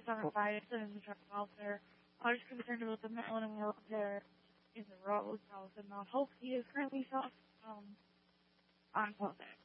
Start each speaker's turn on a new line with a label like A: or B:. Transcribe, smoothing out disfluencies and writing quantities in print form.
A: on a fight and the truck out there. I was concerned about the metal and work there in the road, so I was not hope he is currently unpleasant.